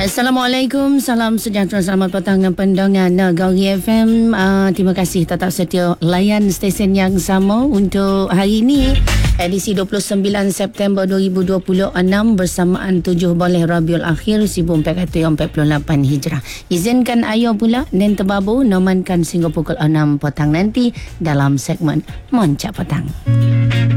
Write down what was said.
Assalamualaikum, salam sejahtera, selamat petang pendengar Negeri FM. Terima kasih tetap setia layan stesen yang sama untuk hari ini, edisi 29 September 2026 bersamaan 7 bulan Rabiul Akhir 1448 Hijrah. Izinkan Ayo pula dan Tebabu nomankan sehingga pukul 6 petang nanti dalam segmen Moncak Petang.